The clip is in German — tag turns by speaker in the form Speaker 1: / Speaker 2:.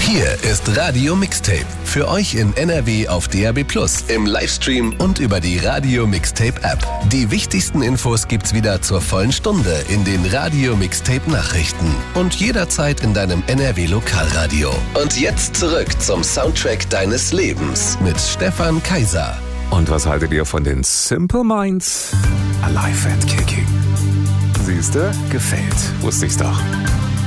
Speaker 1: Hier ist Radio Mixtape. Für euch in NRW auf DAB+, im Livestream und über die Radio Mixtape App. Die wichtigsten Infos gibt's wieder zur vollen Stunde in den Radio Mixtape Nachrichten. Und jederzeit in deinem NRW Lokalradio. Und jetzt zurück zum Soundtrack deines Lebens mit Stefan Kaiser.
Speaker 2: Und was haltet ihr von den Simple Minds? Alive and Kicking. Siehste, gefällt. Wusste ich's doch.